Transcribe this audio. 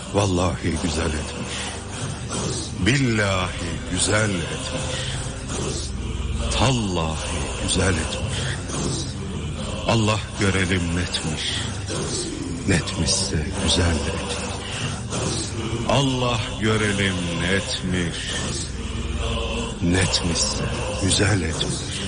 Vallahi güzel etmiş. Billahi güzel etmiş. Tallahi güzel etmiş. Allah görelim netmiş. Netmişse güzel etmiş. Allah görelim netmiş. Netmişse güzel etmiş.